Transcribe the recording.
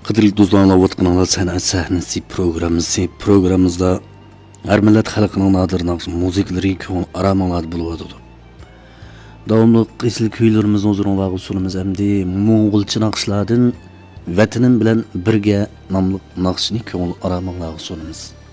Qadrli do'stlar, vatqanlar san'at sahnasi programmamizda har millat xalqining nodir naqsh musiqalari ko'ngil aramolar bo'ladi. Davomli esil kuylarimizni huzurunuzga sunamiz hamda Mo'ng'ulcha naqshlardan Vatanim bilan birga nomli naqshni ko'ngil aramolarga sunamiz.